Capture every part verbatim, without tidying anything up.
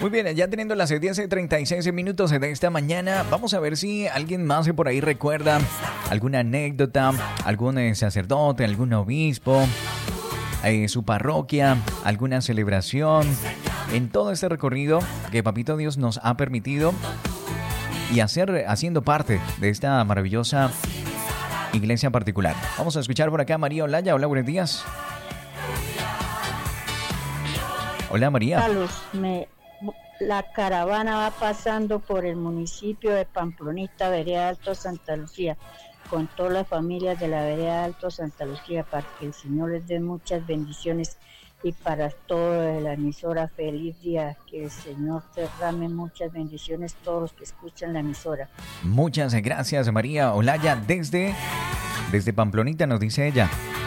Muy bien, ya teniendo las diez y treinta y seis minutos de esta mañana, vamos a ver si alguien más por ahí recuerda alguna anécdota, algún eh, sacerdote, algún obispo, eh, su parroquia, alguna celebración, en todo este recorrido que Papito Dios nos ha permitido y hacer, haciendo parte de esta maravillosa iglesia particular. Vamos a escuchar por acá a María Olaya. Hola, buenos días. Hola, María. Carlos, me, la caravana va pasando por el municipio de Pamplonita, Vereda Alto Santa Lucía, con todas las familias de la Vereda Alto Santa Lucía, para que el Señor les dé muchas bendiciones y para toda la emisora, feliz día, que el Señor derrame muchas bendiciones a todos los que escuchan la emisora. Muchas gracias, María Olaya, desde, desde Pamplonita, nos dice ella.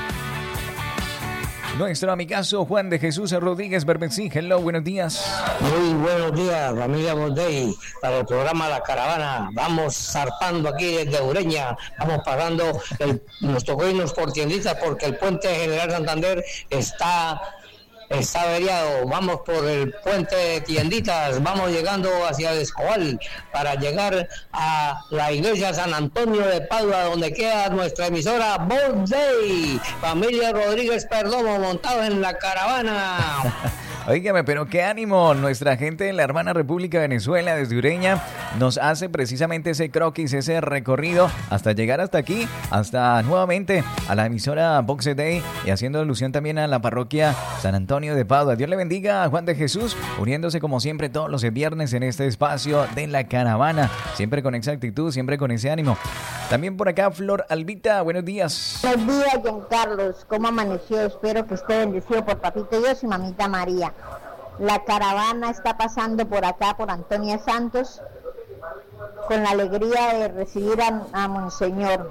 Nuestro amigazo Juan de Jesús Rodríguez Berbencí. Hello, buenos días. Muy buenos días, familia Mondey, para el programa La Caravana. Vamos zarpando aquí desde Ureña, vamos pagando, el, nos tocó irnos por tienditas porque el puente General Santander está... Está averiado, vamos por el puente de tienditas, vamos llegando hacia el Escobal para llegar a la iglesia San Antonio de Padua, donde queda nuestra emisora Mondey. Familia Rodríguez Perdomo, montados en la caravana. Óigame, pero qué ánimo, nuestra gente de la hermana República de Venezuela desde Ureña nos hace precisamente ese croquis, ese recorrido hasta llegar hasta aquí, hasta nuevamente a la emisora Boxe Day y haciendo alusión también a la parroquia San Antonio de Padua. Dios le bendiga a Juan de Jesús, uniéndose como siempre todos los viernes en este espacio de la caravana, siempre con esa actitud, siempre con ese ánimo. También por acá Flor Albita, buenos días. Buenos días, Giancarlos, ¿cómo amaneció? Espero que esté bendecido por Papito Dios y Mamita María. La caravana está pasando por acá, por Antonia Santos, con la alegría de recibir a, a Monseñor.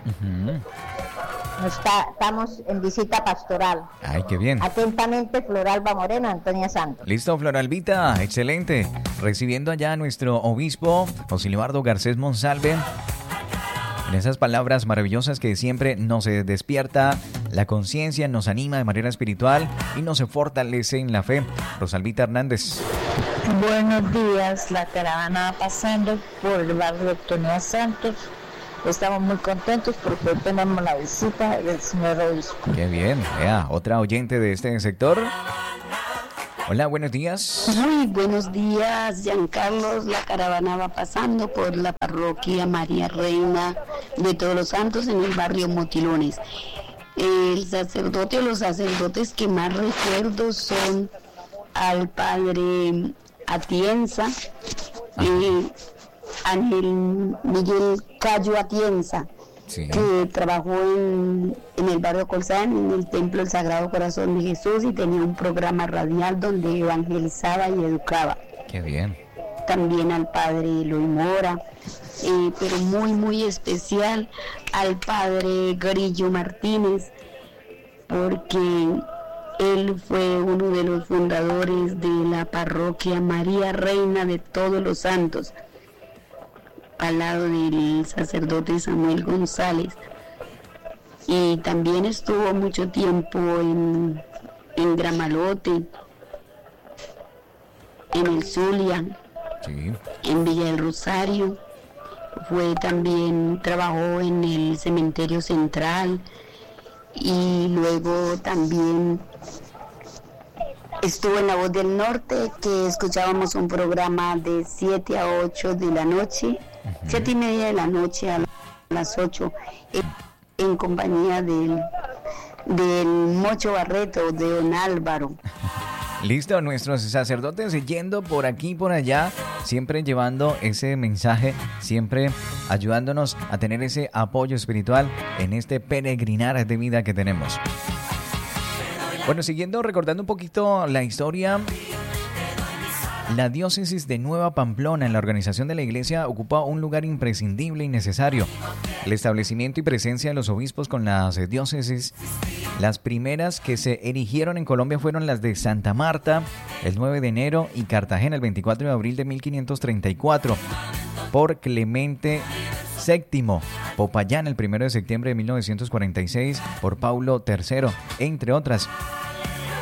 Uh-huh. Está, estamos en visita pastoral. Ay, qué bien. Atentamente, Floralba Moreno, Antonia Santos. Listo, Floralbita, excelente. Recibiendo allá a nuestro obispo, José Libardo Garcés Monsalve, en esas palabras maravillosas que siempre nos despierta la conciencia, nos anima de manera espiritual y nos fortalece en la fe. Rosalvita Hernández. Buenos días, la caravana va pasando por el barrio Antonia Santos. Estamos muy contentos porque hoy tenemos la visita del señor obispo. Qué bien, ya, otra oyente de este sector. Hola, buenos días. Muy buenos días, Giancarlos. La caravana va pasando por la parroquia María Reina de Todos los Santos en el barrio Motilones. El sacerdote o los sacerdotes que más recuerdo son al padre Atienza, eh, Ángel Miguel Cayo Atienza, sí, que trabajó en, en el barrio Colzán, en el Templo del Sagrado Corazón de Jesús, y tenía un programa radial donde evangelizaba y educaba. Qué bien. También al padre Eloy Mora, eh, pero muy muy especial al padre Grillo Martínez, porque él fue uno de los fundadores de la parroquia María Reina de Todos los Santos, al lado del sacerdote Samuel González, y también estuvo mucho tiempo en, en Gramalote, en el Zulia, sí, en Villa del Rosario. Fue también, trabajó en el cementerio central, y luego también estuvo en La Voz del Norte, que escuchábamos un programa de siete a ocho de la noche, uh-huh. siete y media de la noche a las ocho, en, en compañía del, del Mocho Barreto, de don Álvaro. Listo, nuestros sacerdotes yendo por aquí y por allá, siempre llevando ese mensaje, siempre ayudándonos a tener ese apoyo espiritual en este peregrinar de vida que tenemos. Bueno, siguiendo, recordando un poquito la historia, la diócesis de Nueva Pamplona en la organización de la iglesia ocupa un lugar imprescindible y necesario. El establecimiento y presencia de los obispos con las diócesis, las primeras que se erigieron en Colombia fueron las de Santa Marta el nueve de enero y Cartagena el veinticuatro de abril de mil quinientos treinta y cuatro por Clemente séptimo, Popayán el primero de septiembre de mil novecientos cuarenta y seis por Paulo tercero, entre otras.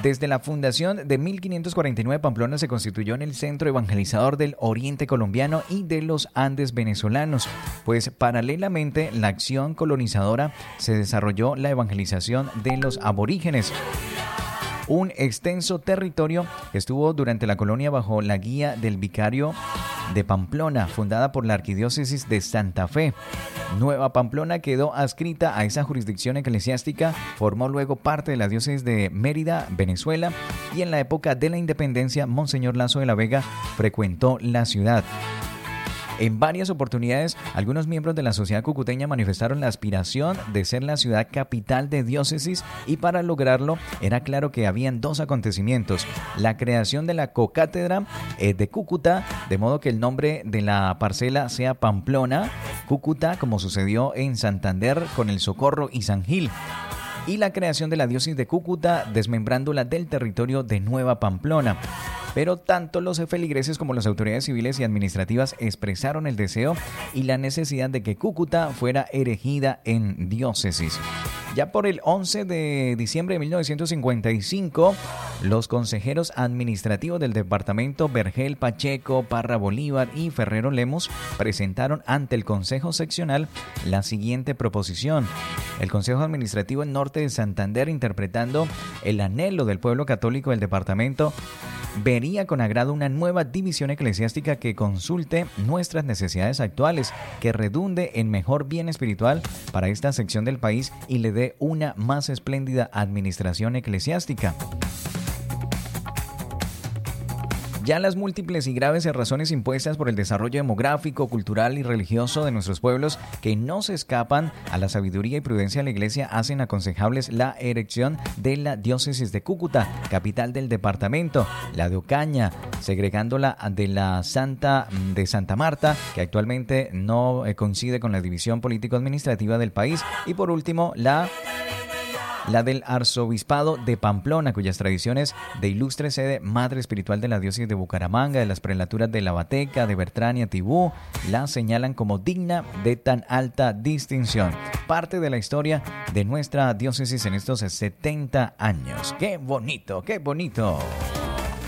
Desde la fundación de mil quinientos cuarenta y nueve, Pamplona se constituyó en el centro evangelizador del oriente colombiano y de los Andes venezolanos, pues paralelamente la acción colonizadora se desarrolló la evangelización de los aborígenes. Un extenso territorio que estuvo durante la colonia bajo la guía del vicario de Pamplona, fundada por la Arquidiócesis de Santa Fe. Nueva Pamplona quedó adscrita a esa jurisdicción eclesiástica, formó luego parte de la diócesis de Mérida, Venezuela, y en la época de la independencia, Monseñor Lazo de la Vega frecuentó la ciudad. En varias oportunidades, algunos miembros de la sociedad cucuteña manifestaron la aspiración de ser la ciudad capital de diócesis, y para lograrlo era claro que habían dos acontecimientos: la creación de la cocátedra eh, de Cúcuta, de modo que el nombre de la parcela sea Pamplona, Cúcuta, como sucedió en Santander con el Socorro y San Gil, y la creación de la diócesis de Cúcuta, desmembrándola del territorio de Nueva Pamplona. Pero tanto los feligreses como las autoridades civiles y administrativas expresaron el deseo y la necesidad de que Cúcuta fuera erigida en diócesis. Ya por el once de diciembre de mil novecientos cincuenta y cinco, los consejeros administrativos del departamento Vergel, Pacheco, Parra Bolívar y Ferrero Lemos presentaron ante el Consejo Seccional la siguiente proposición. El Consejo Administrativo Norte de Santander, interpretando el anhelo del pueblo católico del departamento, vería con agrado una nueva división eclesiástica que consulte nuestras necesidades actuales, que redunde en mejor bien espiritual para esta sección del país y le dé una más espléndida administración eclesiástica. Ya las múltiples y graves razones impuestas por el desarrollo demográfico, cultural y religioso de nuestros pueblos, que no se escapan a la sabiduría y prudencia de la Iglesia, hacen aconsejables la erección de la diócesis de Cúcuta, capital del departamento, la de Ocaña, segregándola de la Santa de Santa Marta, que actualmente no coincide con la división político-administrativa del país, y por último la la del Arzobispado de Pamplona, cuyas tradiciones de ilustre sede madre espiritual de la diócesis de Bucaramanga, de las prelaturas de La Bateca, de Bertrania, Tibú, la señalan como digna de tan alta distinción. Parte de la historia de nuestra diócesis en estos setenta años. ¡Qué bonito, qué bonito!